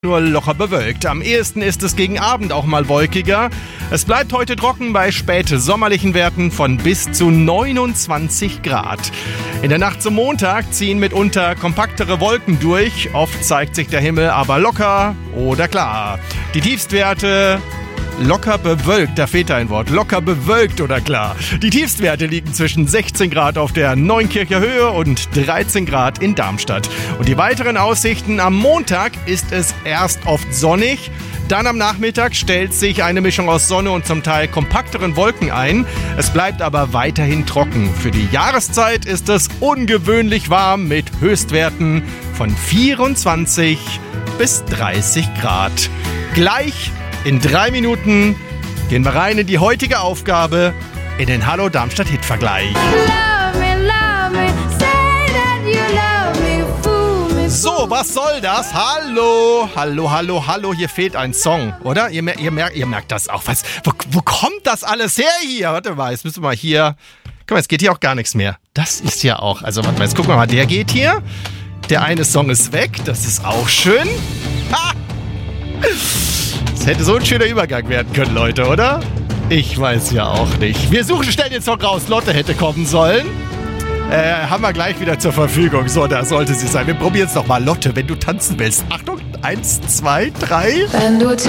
Nur locker bewölkt. Am ehesten ist es gegen Abend auch mal wolkiger. Es bleibt heute trocken bei späte sommerlichen Werten von bis zu 29 Grad. In der Nacht zum Montag ziehen mitunter kompaktere Wolken durch. Oft zeigt sich der Himmel aber locker oder klar. Die Tiefstwerte locker bewölkt, da fehlt ein Wort. Locker bewölkt oder klar. Die Tiefstwerte liegen zwischen 16 Grad auf der Neunkircher Höhe und 13 Grad in Darmstadt. Und die weiteren Aussichten: am Montag ist es erst oft sonnig. Dann am Nachmittag stellt sich eine Mischung aus Sonne und zum Teil kompakteren Wolken ein. Es bleibt aber weiterhin trocken. Für die Jahreszeit ist es ungewöhnlich warm mit Höchstwerten von 24 bis 30 Grad. Gleich in 3 Minuten gehen wir rein in die heutige Aufgabe, in den Hallo Darmstadt Hitvergleich. So, was soll das? Hallo, hier fehlt ein Song, oder? Ihr merkt das auch. Wo kommt das alles her hier? Warte mal, jetzt müssen wir mal hier... Guck mal, jetzt geht hier auch gar nichts mehr. Das ist ja auch... Also warte mal, jetzt gucken wir mal, der geht hier. Der eine Song ist weg, das ist auch schön. Ha! Das hätte so ein schöner Übergang werden können, Leute, oder? Ich weiß ja auch nicht. Wir suchen schnell den Song raus. Lotte hätte kommen sollen. Haben wir gleich wieder zur Verfügung. So, da sollte sie sein. Wir probieren es nochmal. Lotte, wenn du tanzen willst. Achtung, 1, 2, 3. Wenn du tanzen